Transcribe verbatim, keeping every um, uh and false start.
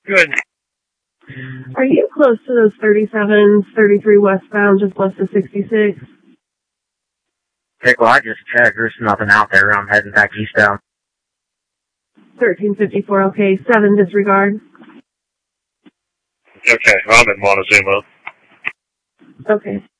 Good. Are you close to those thirty-sevens, thirty-three westbound, just west of sixty-six? Okay, well, I just checked. There's nothing out there. I'm heading back eastbound. thirteen fifty-four, okay. seven disregard. Okay, I'm in Montezuma. Okay.